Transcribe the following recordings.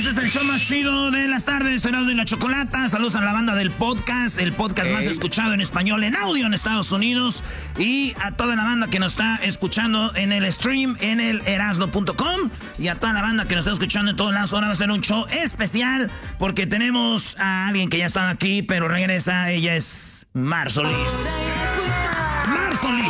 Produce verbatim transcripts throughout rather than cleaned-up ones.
es el show más chido de las tardes, Erasmo y la Chocolata. Saludos a la banda del podcast, el podcast hey. más escuchado en español en audio en Estados Unidos. Y a toda la banda que nos está escuchando en el stream, en el erasmo punto com. Y a toda la banda que nos está escuchando en todos lados. Ahora va a ser un show especial porque tenemos a alguien que ya está aquí, pero regresa. Ella es Mar Solís. Mar Solís.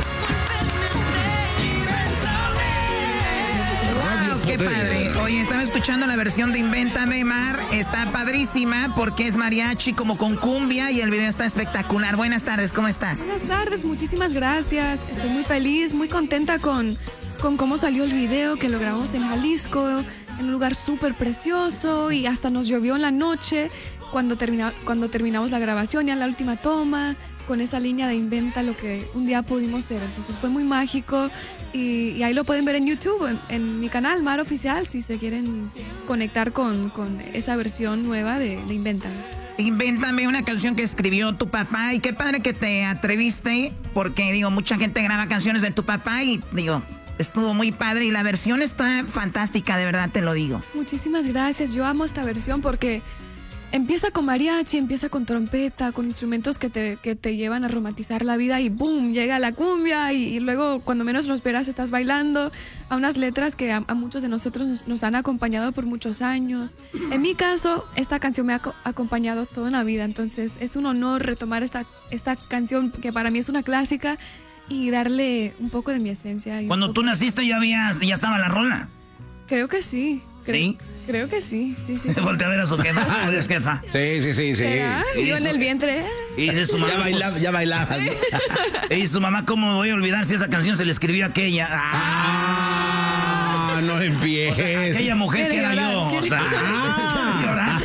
Qué padre. Oye, estaba escuchando la versión de Invéntame, Mar. Está padrísima porque es mariachi como con cumbia y el video está espectacular. Buenas tardes, ¿cómo estás? Buenas tardes, muchísimas gracias. Estoy muy feliz, muy contenta con, con cómo salió el video, que lo grabamos en Jalisco, en un lugar súper precioso y hasta nos llovió en la noche cuando, termina, cuando terminamos la grabación, ya en la última toma, con esa línea de Inventa lo que un día pudimos ser. Entonces fue muy mágico. Y, y ahí lo pueden ver en YouTube, en, en mi canal, Mar Oficial, si se quieren conectar con, con esa versión nueva de, de Invéntame. Invéntame, una canción que escribió tu papá. Y qué padre que te atreviste, porque, digo, mucha gente graba canciones de tu papá y, digo, estuvo muy padre. Y la versión está fantástica, de verdad te lo digo. Muchísimas gracias, yo amo esta versión porque empieza con mariachi, empieza con trompeta, con instrumentos que te, que te llevan a romantizar la vida y ¡boom! Llega la cumbia y, y luego cuando menos lo esperas estás bailando a unas letras que a, a muchos de nosotros nos, nos han acompañado por muchos años. En mi caso, esta canción me ha co- acompañado toda la vida, entonces es un honor retomar esta, esta canción que para mí es una clásica y darle un poco de mi esencia. Y Cuando tú naciste ya, habías, ya estaba la rola. Creo que sí. Creo, ¿Sí? Creo que sí, sí, sí. sí. Voltea a ver a su jefa. ¿Cómo es, jefa? Sí, sí, sí, sí. Yo en el vientre. Y dice su mamá, ya bailaba, ya bailaba. Y su mamá, ¿cómo me voy a olvidar si esa canción se le escribió a aquella? Ah, ah no empieces. O sea, aquella mujer que era yo. O sea, ah,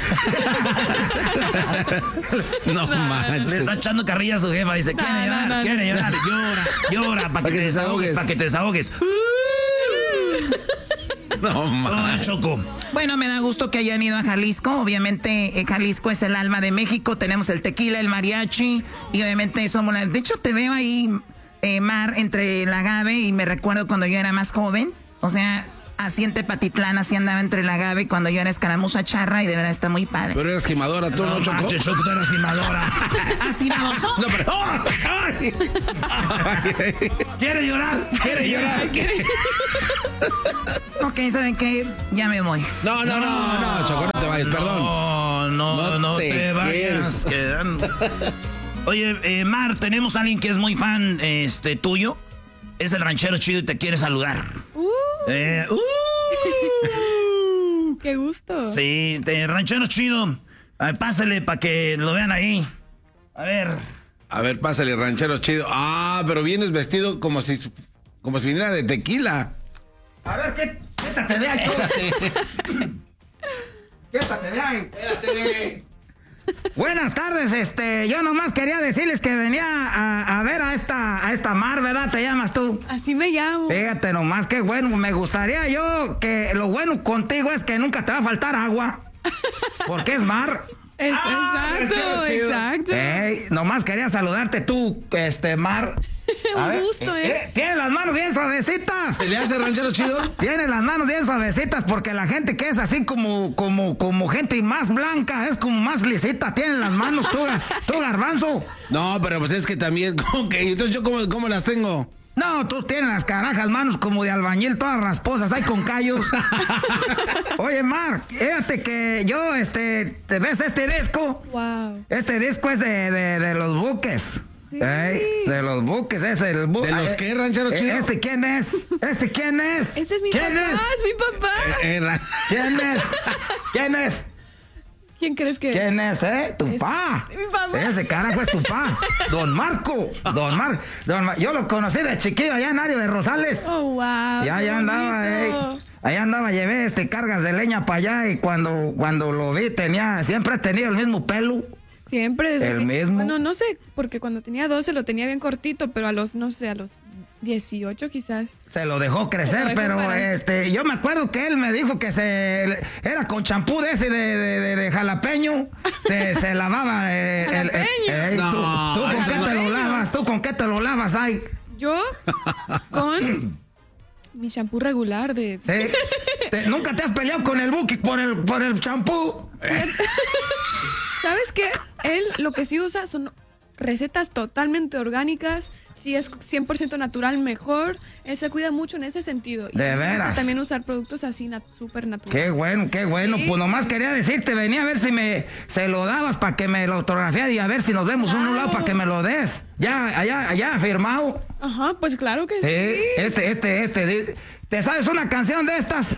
no manches. Le está echando carrilla a su jefa. Dice, quiere no, llorar, no, no, quiere no. llorar. Llora, llora, para que, que te desahogues. Para que te desahogues. No manches. Choco. Bueno, me da gusto que hayan ido a Jalisco. Obviamente, eh, Jalisco es el alma de México. Tenemos el tequila, el mariachi. Y obviamente somos la... De hecho, te veo ahí, eh, Mar, entre el agave. Y me recuerdo cuando yo era más joven. O sea, así en Tepatitlán, así andaba entre el agave cuando yo era escaramuza charra. Y de verdad está muy padre. Pero eres gimadora, tú no, No, Choco. manches, Choco, tú eres gimadora. ¿Así vamos? No, pero... ¡Oh! ¡Ay! ¿Quiere llorar? ¿Quiere llorar? Ok, ¿saben qué? Ya me voy. No, no, no, no, Choco, no te vayas, perdón. No, no, no, No te, te vayas. Quedando. Oye, eh, Mar, tenemos a alguien que es muy fan este, tuyo. Es el ranchero chido y te quiere saludar. Uh, Eh, uh. ¡Qué gusto! Sí, te, ranchero chido. A ver, pásale para que lo vean ahí. A ver. A ver, pásale, ranchero chido. Ah, pero vienes vestido como si, como si viniera de tequila. A ver, ¿qué? Quédate de ahí, quédate. Quédate de ahí. Quédate. Buenas tardes, este, yo nomás quería decirles que venía a, a ver a esta, a esta Mar, ¿verdad? ¿Te llamas tú? Así me llamo. Fíjate nomás, qué bueno, me gustaría yo que lo bueno contigo es que nunca te va a faltar agua, porque es Mar. Es, Ah, exacto, chido, chido. exacto. Ey, nomás quería saludarte tú, este, Mar. A Un ver, gusto, ¿eh? eh, Tiene las manos bien suavecitas. ¿Se le hace ranchero chido? Tiene las manos bien suavecitas porque la gente que es así como, como, como gente más blanca es como más lisita. Tiene las manos tú, ga- tú garbanzo. No, pero pues es que también, ¿cómo que? Entonces, ¿yo cómo, cómo las tengo? No, tú tienes las carajas manos como de albañil, todas rasposas, ahí con callos. Oye, Mar, fíjate que yo, este, ¿te ves este disco? Wow. Este disco es de, de, de los buques. Sí. Ey, de los buques, es el bu- ¿De los eh, qué, ranchero eh, chido? ¿Este quién es? ¿Este quién es? Ese es mi ¿Quién papá, es? es? mi papá. Eh, ra- ¿Quién es? ¿Quién es? ¿Quién crees que ¿Quién es, eh? Tu Es pa. mi papá. Ese carajo es tu pa. Don Marco. Don Marco. Don Mar- Yo lo conocí de chiquillo allá en Ario de Rosales. Oh, wow. Ya, qué ya andaba, eh. bonito. Allá andaba, llevé este cargas de leña para allá y cuando, cuando lo vi tenía, siempre ha tenido el mismo pelo. Siempre desde ¿El así- mismo? Bueno, no sé, porque cuando tenía doce lo tenía bien cortito, pero a los, no sé, a los dieciocho quizás. Se lo dejó crecer, Se lo dejó pero para- este, yo me acuerdo que él me dijo que se era con champú de ese de, de, de- de jalapeño, se, se lavaba el, el- el- ¿Jalapeño? ey, tú, No, ¿tú con eso qué no- te lo lavas? ¿Tú con qué te lo lavas ay? Yo con mi shampoo regular de... Sí. te, ¿Nunca te has peleado con el Buki por el por el champú? ¿Sabes qué? Él lo que sí usa son recetas totalmente orgánicas. Si es cien por ciento natural, mejor. Él se cuida mucho en ese sentido. Y de veras. También usar productos así nat- súper naturales. Qué bueno, qué bueno. Sí. Pues nomás quería decirte, venía a ver si me se lo dabas para que me lo autografiara y a ver si nos vemos claro. un lado para que me lo des. Ya, allá, allá firmado. Ajá, pues claro que sí. sí. Este, este, este. ¿Te sabes una canción de estas?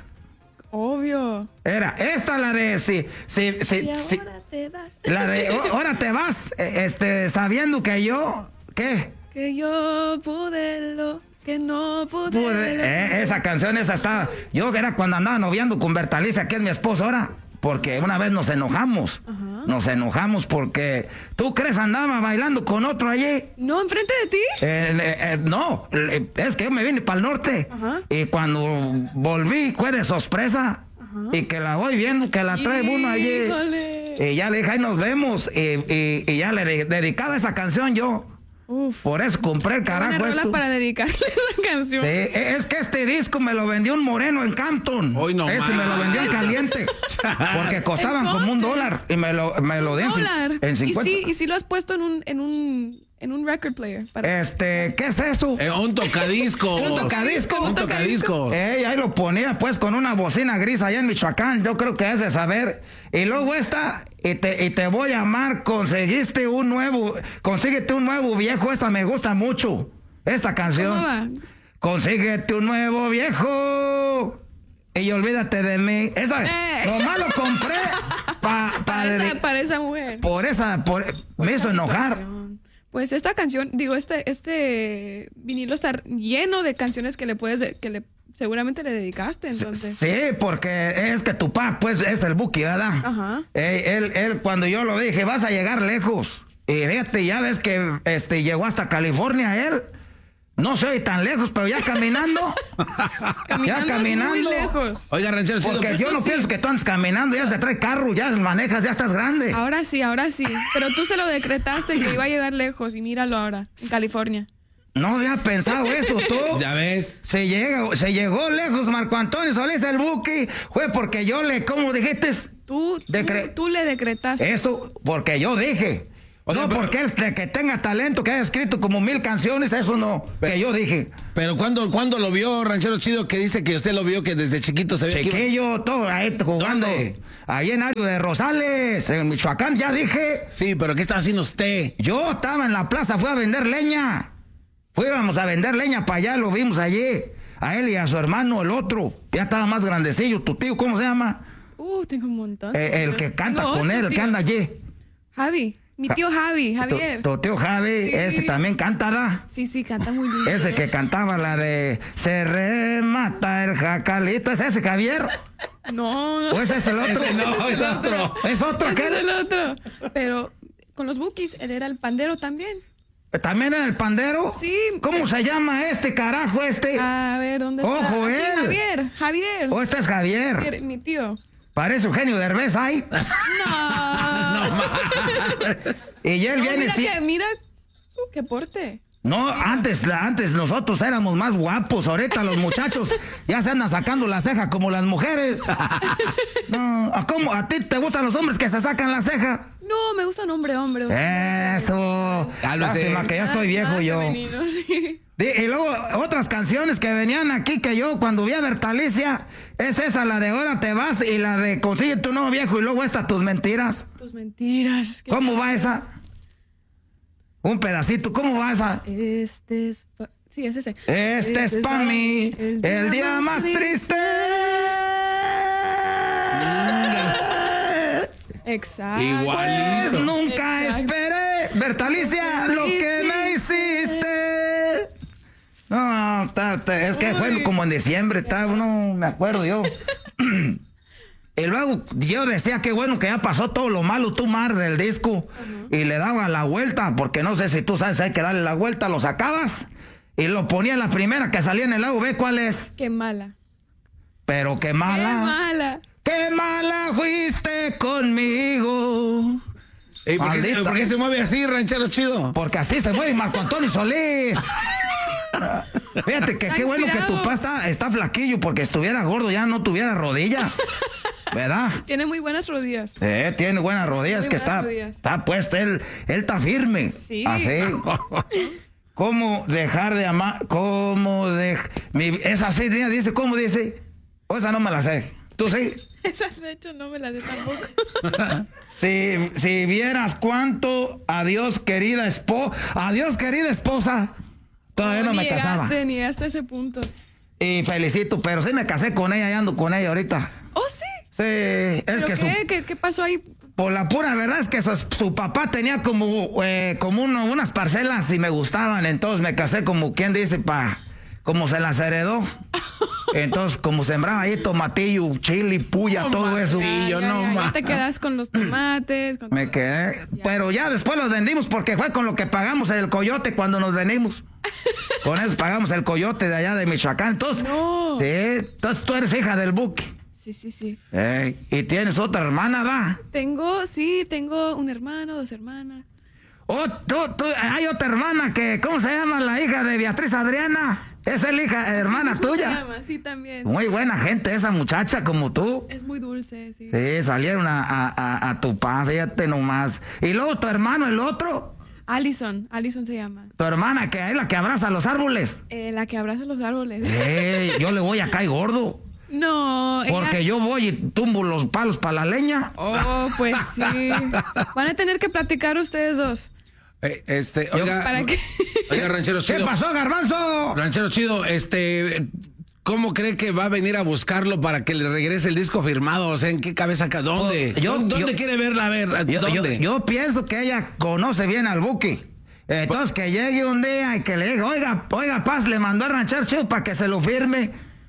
Obvio. Era, esta la de si, si, si, y si ahora te vas. La de ahora te vas, este, sabiendo que yo, ¿qué? Que yo pude lo que no pude. pude eh, esa canción, esa estaba. Yo era cuando andaba noviando con Bertalicia, que es mi esposa ahora. Porque una vez nos enojamos. Ajá. Nos enojamos porque. ¿Tú crees andaba bailando con otro allí? No, enfrente de ti. Eh, eh, eh, no, es que yo me vine para el norte. Ajá. Y cuando volví, fue de sorpresa. Ajá. Y que la voy viendo, que la trae uno allí. Y ya le dije, ahí nos vemos. Y, y, y ya le de, dedicaba esa canción yo. Uf. Por eso compré el carajo esto. Para dedicarle esa canción. Sí, es que este disco me lo vendió un moreno en Campton. Hoy no Ese me lo vendió en caliente. Porque costaban como un dólar. Y me lo, me lo di en, en cincuenta. ¿Y si, y si lo has puesto en un, en un, en un record player? Para... Este, ¿qué es eso? Eh, un tocadisco. ¿Un tocadisco? Un tocadisco. Eh, ahí lo ponía pues con una bocina gris allá en Michoacán. Yo creo que es de saber. Y luego esta, y te, y te voy a amar, conseguiste un nuevo, consíguete un nuevo viejo, esta me gusta mucho, esta canción. ¿Cómo va? Consíguete un nuevo viejo y olvídate de mí. Esa, eh. nomás lo compré pa, pa para, de, esa, para esa mujer. Por esa, por, por me hizo enojar. Situación. Pues esta canción, digo, este, este vinilo está lleno de canciones que le puedes, que le seguramente le dedicaste, entonces. Sí, porque es que tu papá, pues, es el Buki, ¿verdad? Ajá. Eh, él, él, cuando yo lo dije, vas a llegar lejos. Y fíjate, ya ves que este, llegó hasta California él. No soy tan lejos, pero ya caminando. caminando ya caminando. Muy lejos. Oiga, ranchero, porque yo no sí. pienso que tú andes caminando, ya se trae carro, ya manejas, ya estás grande. Ahora sí, ahora sí. Pero tú se lo decretaste que iba a llegar lejos y míralo ahora, en California. No había pensado eso, tú. Ya ves. Se, llega, se llegó lejos Marco Antonio Solís el Buki. Fue porque yo le, ¿cómo dijiste? Tú, Decre tú, tú le decretaste. Eso, porque yo dije. Oye, no, pero, porque él de que tenga talento, que haya escrito como mil canciones, eso no, pero, que yo dije. Pero ¿cuándo, ¿cuándo lo vio, ranchero chido, que dice que usted lo vio que desde chiquito se ve? Chiquillo, todo ahí jugando. ¿Dónde? Ahí en Ario de Rosales, en Michoacán, ya dije. Sí, pero ¿qué estaba haciendo usted? Yo estaba en la plaza, fui a vender leña. Fuimos a vender leña para allá, lo vimos allí. A él y a su hermano, el otro. Ya estaba más grandecillo, tu tío, ¿cómo se llama? Uh, tengo un montón. Eh, el que canta no, con él, el que anda allí. Javi. Mi tío Javi, Javier. Tu, tu tío Javi, sí. Ese también canta, ¿da? Sí, sí, canta muy bien. Ese que cantaba la de Se remata el jacalito, ¿es ese Javier? No, no. ¿O ese es el otro? Ese no, es otro. ¿Es otro ese qué? Es el otro. Pero con los Bukis, él era el pandero también. ¿También era el pandero? Sí. ¿Cómo se llama este carajo este? A ver, ¿dónde está? Ojo, Aquí, él. Javier, Javier. ¿O este es Javier? Javier, mi tío. Parece Eugenio Derbez ahí. No. No, y él no, viene mira sí. que, mira qué porte. No, antes, antes nosotros éramos más guapos. Ahorita los muchachos ya se andan sacando la ceja como las mujeres. No, ¿a, cómo? ¿A ti te gustan los hombres que se sacan la ceja? No, me gusta un hombre, hombre. Eso. Lástima que ya estoy viejo yo. Femenino, sí. Y luego otras canciones que venían aquí que yo cuando vi a Bertalicia, es esa, la de Ahora te vas y la de Consigue tu nuevo viejo y luego esta Tus mentiras. Tus mentiras. ¿Cómo va esa? Un pedacito, ¿cómo va esa? Este es... Pa... Sí, es ese. Este, este es para mí el día, el día más, más triste. Exacto. Igualito. Pues nunca Exacto. esperé, Bertalicia, lo que me hiciste. No, ta, ta, es que Uy. fue como en diciembre, ta, no me acuerdo yo. Y luego yo decía que bueno que ya pasó todo lo malo, tú Mar, del disco. Uh-huh. Y le daba la vuelta, porque no sé si tú sabes, hay que darle la vuelta, lo sacabas. Y lo ponía en la primera que salía en el lado B, ¿cuál es? Qué mala. Pero qué mala. Qué mala. Qué mala fuiste conmigo. ¿Y por, qué, ¿Por qué se mueve así, ranchero chido? Porque así se mueve Marco Antonio Solís. Fíjate que qué bueno que tu papá está, está flaquillo, porque estuviera gordo ya no tuviera rodillas. ¿Verdad? Tiene muy buenas rodillas. Eh, tiene buenas rodillas, muy que buenas está, rodillas. está puesto, él, él está firme. Sí. Así. ¿Cómo dejar de amar? ¿Cómo de mi, esa sí dice, ¿cómo dice? O esa no me la sé. ¿Tú sí? Esa de hecho no me la sé tampoco. si, si vieras cuánto adiós querida esposa, adiós querida esposa, todavía no, no me llegaste, casaba. Ni hasta ese punto. Y felicito, pero sí me casé con ella y ando con ella ahorita. ¿Oh, sí? Sí, es ¿Pero que qué? su, ¿Qué, ¿Qué pasó ahí? por la pura verdad es que su, su papá tenía como, eh, como uno, unas parcelas y me gustaban, entonces me casé como quien dice, pa, como se las heredó. Entonces, como sembraba ahí tomatillo, chile, puya, todo eso. Ya, ya, no ya, ya te quedas con los tomates. Con me todo. quedé, Ya. pero ya después los vendimos porque fue con lo que pagamos el coyote cuando nos venimos. Con eso pagamos el coyote de allá de Michoacán. Entonces, No. sí, entonces tú eres hija del Buki. Sí, sí, sí. Eh, y tienes otra hermana, ¿va? Tengo, sí, tengo un hermano, dos hermanas. Oh, tú, tú, hay otra hermana que, ¿cómo se llama la hija de Beatriz Adriana? Es la hija, hermana ¿Cómo tuya. se llama? Sí, también. Muy buena gente esa muchacha como tú. Es muy dulce, sí. Sí, salieron a, a, a, a tu pa, fíjate nomás. Y luego tu hermano, el otro, Allison, Allison se llama. tu hermana que es la que abraza los árboles. Eh, la que abraza los árboles. Sí, yo le voy acá y gordo. No, Porque ella... yo voy y tumbo los palos para la leña. Oh, pues sí. Van a tener que platicar ustedes dos. Eh, este, oiga, ¿Para qué? oiga, ranchero ¿Qué chido. pasó, garbanzo? Ranchero chido, este, ¿cómo cree que va a venir a buscarlo para que le regrese el disco firmado? O sea, ¿en qué cabeza acá? ¿Dónde? Oh, yo- ¿Dónde yo- quiere verla? A ver, Yo, ¿dónde? yo- yo pienso que ella conoce bien al Buki. Entonces que llegue un día y que le diga, oiga, oiga, Paz, le mandó a ranchero chido para que se lo firme.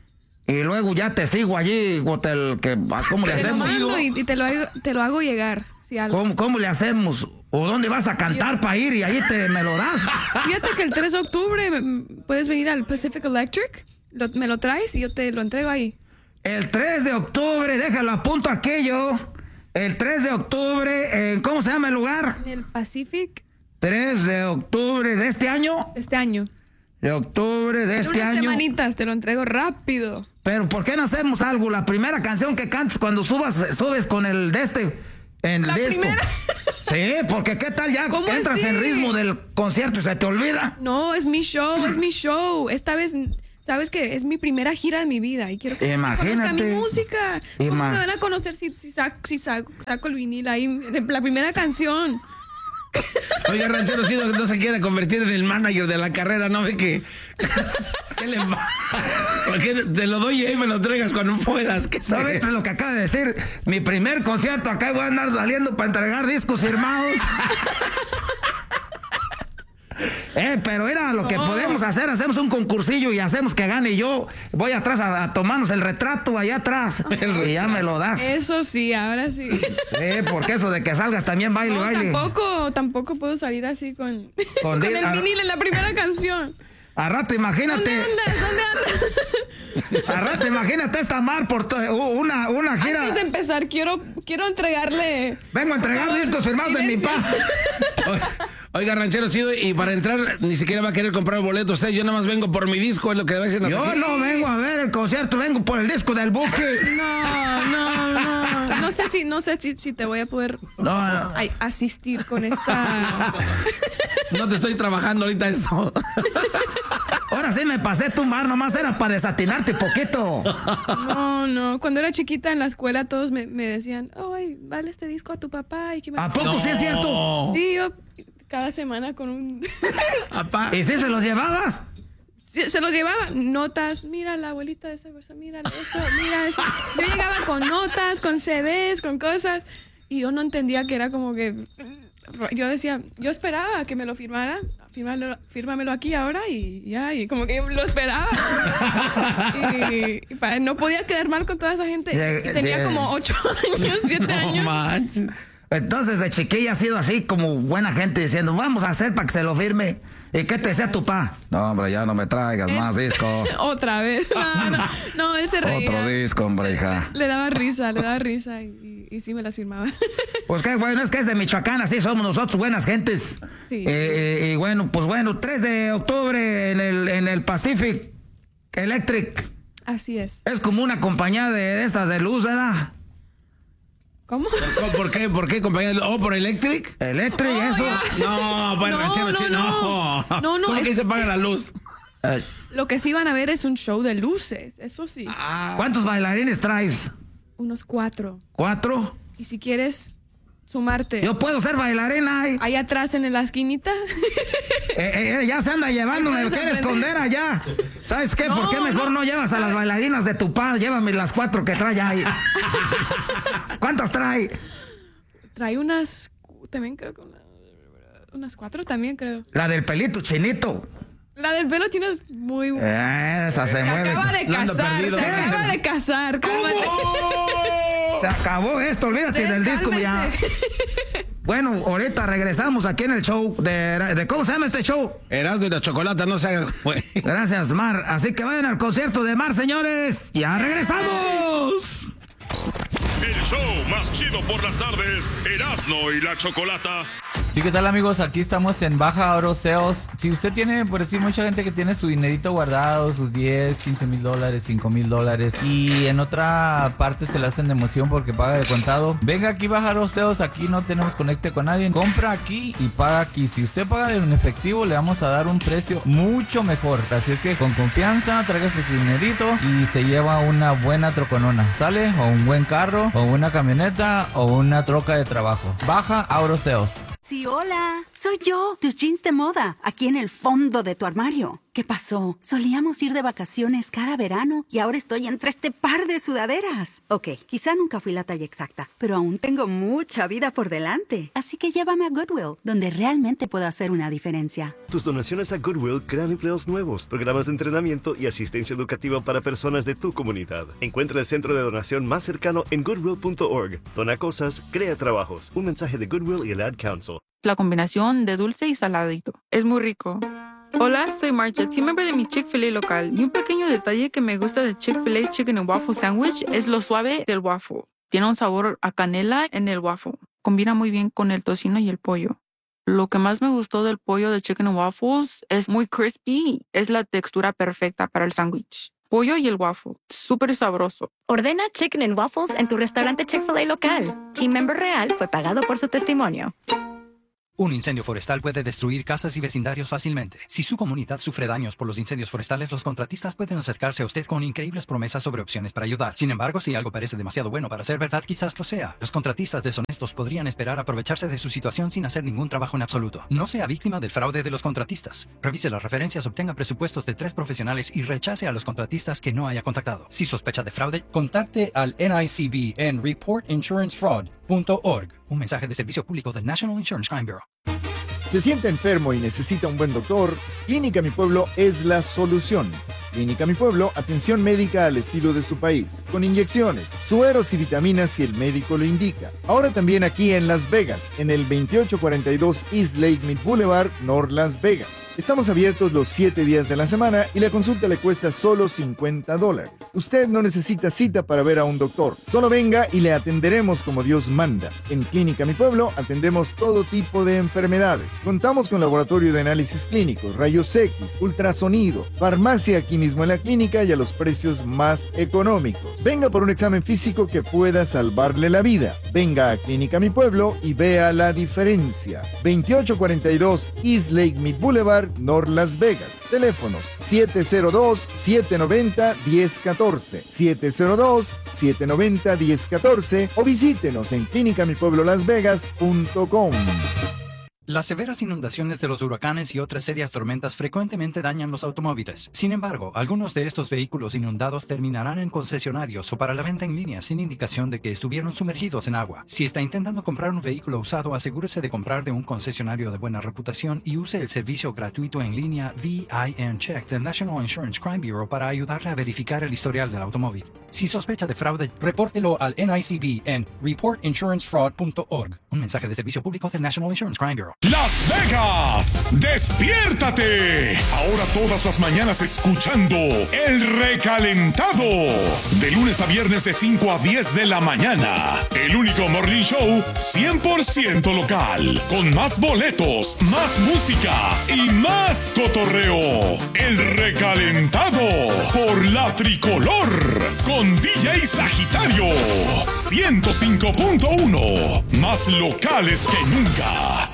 Y luego ya te sigo allí, o te, que, ¿cómo le Te lo hacemos? mando y, y te, lo hago, te lo hago llegar. Si algo. ¿Cómo, cómo le hacemos? ¿O dónde vas a cantar para ir y ahí te me lo das? Fíjate que el tres de octubre mm, puedes venir al Pacific Electric, lo- me lo traes y yo te lo entrego ahí. El tres de octubre, déjalo apunto aquello. El tres de octubre, ¿en ¿cómo se llama el lugar? En el Pacific tres de octubre de este año. este año. De octubre de En este unas año. semanitas te lo entrego rápido. Pero ¿por qué no hacemos algo? La primera canción que cantes cuando subas, subes con el de este, en el ¿La disco. primera? Sí, porque qué tal ya ¿Cómo que entras así? en ritmo del concierto y se te olvida. No, es mi show, es mi show. Esta vez, sabes que es mi primera gira de mi vida y quiero que Imagínate. conozcan mi música. ¿Cómo Ima- me van a conocer si, si, saco, si saco, saco el vinil ahí, de la primera canción? Oiga, ranchero chido, que no se quiere convertir en el manager de la carrera, ¿no ve que? ¿Qué le va? ¿Por qué te lo doy y ahí me lo traigas cuando puedas? ¿Qué ¿Sabes sabes? lo que acaba de decir? Mi primer concierto acá voy a andar saliendo para entregar discos firmados. Eh, pero era lo que No. podemos hacer, hacemos un concursillo y hacemos que gane yo. Voy atrás a, a tomarnos el retrato allá atrás. Y ya me lo das. Eso sí, ahora sí. Eh, porque eso de que salgas también baile, No, baile. tampoco, tampoco puedo salir así con, Con con, di- el a- vinil en la primera canción. A rato ¿Dónde imagínate, andas? ¿Dónde andas? a rato imagínate esta mar por to- una, una gira. Antes de empezar, quiero, quiero entregarle... Vengo a entregar Por favor, discos firmados de mi silencio. pa. Oiga, Oiga, ranchero chido, y para entrar ni siquiera va a querer comprar boleto usted. Yo nada más vengo por mi disco, es lo que va a decir. Yo no vengo a ver el concierto, vengo por el disco del Buki. No, no, no. No sé si, no sé si, si te voy a poder No, no. ay, asistir con esta... No te estoy trabajando ahorita eso. Ahora sí me pasé tu mar, nomás era para desatinarte poquito. No, no. Cuando era chiquita en la escuela todos me, me decían, ay, vale este disco a tu papá. Y que me... ¿A poco sí es cierto? Sí, yo cada semana con un... Apá. ¿Y si se los llevabas? Sí, se los llevaba notas, mira la abuelita de esa persona, mira esto, mira eso. Yo llegaba con notas, con C Ds, con cosas, y yo no entendía que era como que... Yo decía, yo esperaba que me lo firmara, fírmalo, fírmamelo aquí ahora y ya, y como que yo lo esperaba. y, y para- no podía quedar mal con toda esa gente. Lleg- Y tenía lleg- como ocho años, siete No años. manches. Entonces de chiquilla ha sido así como buena gente diciendo, vamos a hacer para que se lo firme. ¿Y qué te decía tu pa? No, hombre, ya no me traigas Él- más discos. Otra vez. No, no, no, él se reía. Otro disco, hombre, hija. Le daba risa, le daba risa y, y, y sí me las firmaba. Pues qué bueno, es que es de Michoacán, así somos nosotros, buenas gentes. Sí. Eh, eh, y bueno, pues bueno, tres de octubre en el, en el Pacific Electric. Así es. Es como una compañía de, de estas de luz, ¿verdad? ¿Cómo? ¿Por qué? ¿Por qué, compañero? ¿Oh, por Electric? Electric, Oh, eso. ya. No, bueno, No, ranchero no, chido, no. no. No, no, ¿Cómo que es- se paga la luz? Eh, Lo que sí van a ver es un show de luces, eso sí. Ah, ¿Cuántos bailarines traes? Unos cuatro. ¿Cuatro? Y si quieres sumarte. Yo puedo ser bailarina. eh. Ahí atrás en la esquinita. Eh, eh, ya se anda llevando, me Ay, puedes quiere aprender. esconder allá. ¿Sabes qué? No, ¿Por qué mejor no, no. llevas a las bailarinas de tu padre? Llévame las cuatro que trae ahí. ¿Cuántas trae? Trae unas. También creo que una- unas cuatro también creo. La del pelito chinito. La del pelo chino es muy buena. Esa se Se mueve. acaba de no ando casar, perdido. se acaba de casar. cálmate. Se acabó esto, olvídate Sí, del disco ya. cálmese. Bueno, ahorita regresamos aquí en el show de, de ¿cómo se llama este show? Erasmo y la chocolata, no se haga, güey. Gracias, Mar. Así que vayan al concierto de Mar, señores. ¡Ya regresamos! El show más chido por las tardes, Erasmo y la Chocolata. Sí, ¿qué tal, amigos? Aquí estamos en Baja Oro Sales. Si usted tiene, por decir, mucha gente que tiene su dinerito guardado, sus diez, quince mil dólares, cinco mil dólares, y en otra parte se le hacen de emoción porque paga de contado, venga aquí Baja Oro Sales. Aquí no tenemos conecte con nadie. Compra aquí y paga aquí. Si usted paga en efectivo, le vamos a dar un precio mucho mejor. Así es que con confianza, tráigase su dinerito y se lleva una buena troconona. ¿Sale? O un buen carro, o una camioneta, o una troca de trabajo. Baja Oro Sales. Sí, hola. Soy yo, tus jeans de moda, aquí en el fondo de tu armario. ¿Qué pasó? Solíamos ir de vacaciones cada verano y ahora estoy entre este par de sudaderas. Ok, quizá nunca fui la talla exacta, pero aún tengo mucha vida por delante. Así que llévame a Goodwill, donde realmente puedo hacer una diferencia. Tus donaciones a Goodwill crean empleos nuevos, programas de entrenamiento y asistencia educativa para personas de tu comunidad. Encuentra el centro de donación más cercano en goodwill punto org. Dona cosas, crea trabajos. Un mensaje de Goodwill y el Ad Council. La combinación de dulce y saladito. Es muy rico. Hola, soy Marcha, team member de mi Chick-fil-A local. Y un pequeño detalle que me gusta de Chick-fil-A Chicken and Waffle Sandwich es lo suave del waffle. Tiene un sabor a canela en el waffle. Combina muy bien con el tocino y el pollo. Lo que más me gustó del pollo de Chicken and Waffles es muy crispy. Es la textura perfecta para el sándwich. Pollo y el waffle. Súper sabroso. Ordena Chicken and Waffles en tu restaurante Chick-fil-A local. Team member real fue pagado por su testimonio. Un incendio forestal puede destruir casas y vecindarios fácilmente. Si su comunidad sufre daños por los incendios forestales, los contratistas pueden acercarse a usted con increíbles promesas sobre opciones para ayudar. Sin embargo, si algo parece demasiado bueno para ser verdad, quizás lo sea. Los contratistas deshonestos podrían esperar aprovecharse de su situación sin hacer ningún trabajo en absoluto. No sea víctima del fraude de los contratistas. Revise las referencias, obtenga presupuestos de tres profesionales y rechace a los contratistas que no haya contactado. Si sospecha de fraude, contacte al N I C B en report insurance fraud punto org. Un mensaje de servicio público del National Insurance Crime Bureau. ¿Se siente enfermo y necesita un buen doctor? Clínica Mi Pueblo es la solución. Clínica Mi Pueblo, atención médica al estilo de su país, con inyecciones, sueros y vitaminas si el médico lo indica. Ahora también aquí en Las Vegas, en el veintiocho cuarenta y dos East Lake Mead Boulevard, North Las Vegas. Estamos abiertos los siete días de la semana y la consulta le cuesta solo cincuenta dólares. Usted no necesita cita para ver a un doctor. Solo venga y le atenderemos como Dios manda. En Clínica Mi Pueblo atendemos todo tipo de enfermedades. Contamos con laboratorio de análisis clínicos, rayos X, ultrasonido, farmacia aquí mismo en la clínica y a los precios más económicos. Venga por un examen físico que pueda salvarle la vida. Venga a Clínica Mi Pueblo y vea la diferencia. veintiocho cuarenta y dos East Lake Mead Boulevard, North Las Vegas. Teléfonos siete cero dos, siete nueve cero, uno cero uno cuatro, siete cero dos, siete nueve cero, uno cero uno cuatro o visítenos en clínica mi pueblo las vegas punto com. Las severas inundaciones de los huracanes y otras serias tormentas frecuentemente dañan los automóviles. Sin embargo, algunos de estos vehículos inundados terminarán en concesionarios o para la venta en línea sin indicación de que estuvieron sumergidos en agua. Si está intentando comprar un vehículo usado, asegúrese de comprar de un concesionario de buena reputación y use el servicio gratuito en línea V I N Check del National Insurance Crime Bureau para ayudarle a verificar el historial del automóvil. Si sospecha de fraude, repórtelo al N I C B en report insurance fraud punto org. Un mensaje de servicio público del National Insurance Crime Bureau. Las Vegas, despiértate. Ahora todas las mañanas escuchando El Recalentado. De lunes a viernes de cinco a diez de la mañana. El único morning show cien por ciento local. Con más boletos, más música y más cotorreo. El Recalentado por la Tricolor. Con D J Sagitario. ciento cinco punto uno. Más locales que nunca.